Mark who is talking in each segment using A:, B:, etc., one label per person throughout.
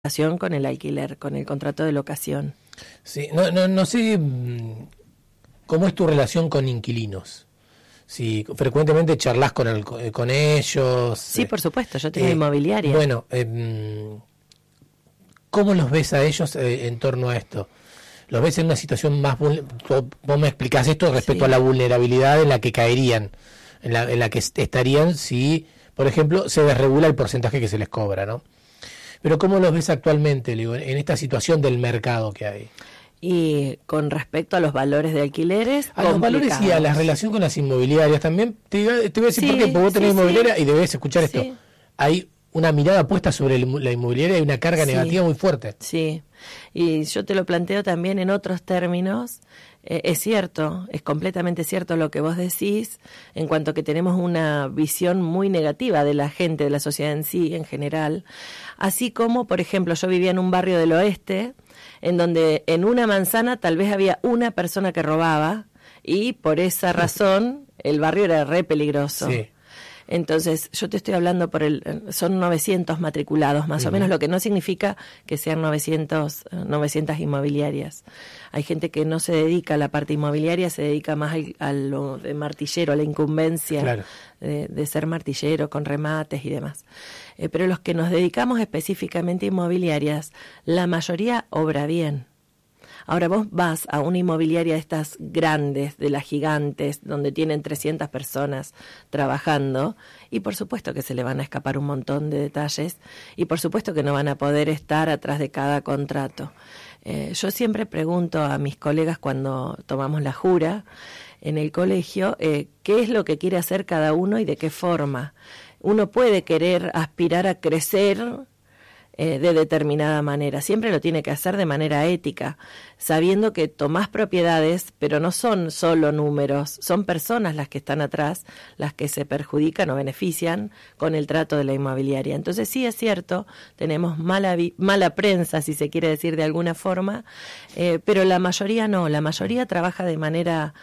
A: con el alquiler, con el contrato de locación.
B: Sí, no sé cómo es tu relación con inquilinos. Si frecuentemente charlas con ellos.
A: Sí, por supuesto, yo tengo inmobiliaria.
B: Bueno, ¿cómo los ves a ellos en torno a esto? ¿Los ves en una situación más vos me explicás esto respecto a la vulnerabilidad en la que caerían, en la que estarían si, por ejemplo, se desregula el porcentaje que se les cobra, ¿no? Pero ¿cómo los ves actualmente, digo, en esta situación del mercado que hay?
A: Y con respecto a los valores de alquileres,
B: a los valores y a la relación con las inmobiliarias también, te voy a decir porque vos tenés inmobiliaria y debes escuchar esto. Hay una mirada puesta sobre la inmobiliaria y una carga negativa muy fuerte.
A: Sí, y yo te lo planteo también en otros términos. Es cierto, es completamente cierto lo que vos decís, en cuanto que tenemos una visión muy negativa de la gente, de la sociedad en sí, en general. Así como, por ejemplo, yo vivía en un barrio del oeste, en donde en una manzana tal vez había una persona que robaba, y por esa razón el barrio era re peligroso. Sí. Entonces, yo te estoy hablando son 900 matriculados, más o menos, lo que no significa que sean 900 inmobiliarias. Hay gente que no se dedica a la parte inmobiliaria, se dedica más a lo de martillero, a la incumbencia de ser martillero con remates y demás. Pero los que nos dedicamos específicamente a inmobiliarias, la mayoría obra bien. Ahora vos vas a una inmobiliaria de estas grandes, de las gigantes, donde tienen 300 personas trabajando, y por supuesto que se le van a escapar un montón de detalles, y por supuesto que no van a poder estar atrás de cada contrato. Yo siempre pregunto a mis colegas cuando tomamos la jura en el colegio, qué es lo que quiere hacer cada uno y de qué forma. Uno puede querer aspirar a crecer de determinada manera, siempre lo tiene que hacer de manera ética, sabiendo que tomás propiedades, pero no son solo números, son personas las que están atrás, las que se perjudican o benefician con el trato de la inmobiliaria. Entonces sí es cierto, tenemos mala prensa, si se quiere decir de alguna forma, pero la mayoría no, la mayoría trabaja de manera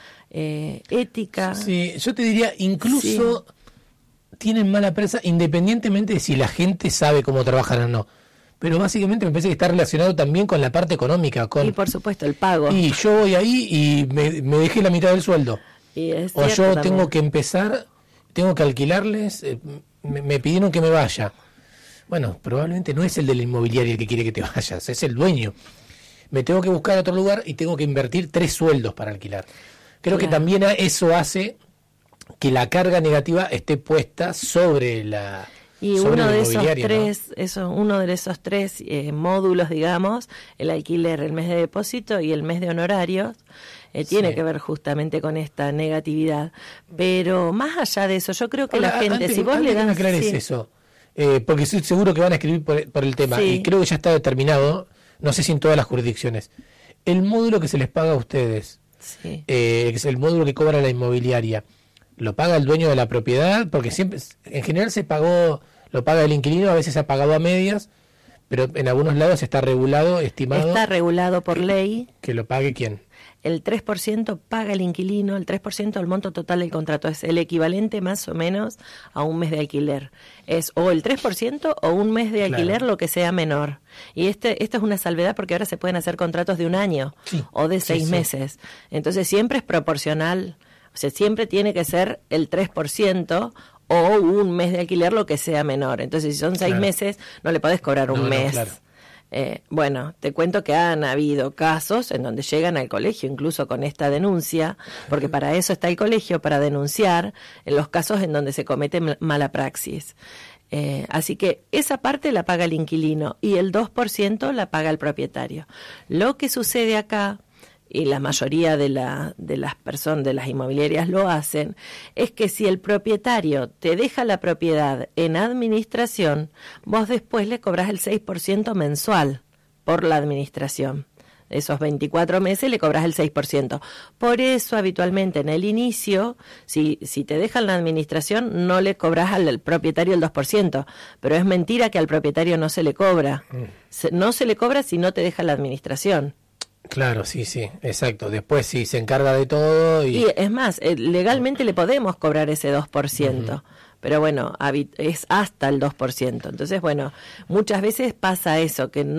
A: ética.
B: Sí, yo te diría, incluso tienen mala prensa independientemente de si la gente sabe cómo trabajan o no. Pero básicamente me parece que está relacionado también con la parte económica. Y
A: por supuesto, el pago.
B: Y yo voy ahí y me dejé la mitad del sueldo. O yo tengo que empezar, tengo que alquilarles, me pidieron que me vaya. Bueno, probablemente no es el de la inmobiliaria el que quiere que te vayas, es el dueño. Me tengo que buscar otro lugar y tengo que invertir 3 sueldos para alquilar. Creo que también eso hace que la carga negativa esté puesta sobre la...
A: Y uno de esos tres módulos, digamos, el alquiler, el mes de depósito y el mes de honorarios, tiene que ver justamente con esta negatividad. Pero más allá de eso, yo creo que la gente, si vos le das...
B: eso, porque estoy seguro que van a escribir por el tema, y creo que ya está determinado, no sé si en todas las jurisdicciones. El módulo que se les paga a ustedes, que es el módulo que cobra la inmobiliaria, ¿lo paga el dueño de la propiedad? Porque siempre, en general lo paga el inquilino, a veces ha pagado a medias, pero en algunos lados está regulado, estimado.
A: Está regulado por ley.
B: ¿Que lo pague quién?
A: El 3% paga el inquilino, el 3% del monto total del contrato. Es el equivalente más o menos a un mes de alquiler. Es o el 3% o un mes de alquiler, lo que sea menor. Y esto es una salvedad porque ahora se pueden hacer contratos de 1 año o de 6 meses. Entonces siempre es proporcional. O sea, siempre tiene que ser el 3% o un mes de alquiler, lo que sea menor. Entonces, si son 6 meses, no le podés cobrar un mes. Bueno, te cuento que han habido casos en donde llegan al colegio, incluso con esta denuncia, porque para eso está el colegio, para denunciar en los casos en donde se comete mala praxis. Así que esa parte la paga el inquilino y el 2% la paga el propietario. Lo que sucede acá, y la mayoría de las personas, de las inmobiliarias lo hacen, es que si el propietario te deja la propiedad en administración, vos después le cobras el 6% mensual por la administración. De esos 24 meses le cobras el 6%. Por eso, habitualmente, en el inicio, si te dejan la administración, no le cobras al propietario el 2%. Pero es mentira que al propietario no se le cobra. No se le cobra si no te deja la administración.
B: Claro, sí, exacto. Después se encarga de todo. Y
A: es más, legalmente le podemos cobrar ese 2%, pero bueno, es hasta el 2%. Entonces, bueno, muchas veces pasa eso, que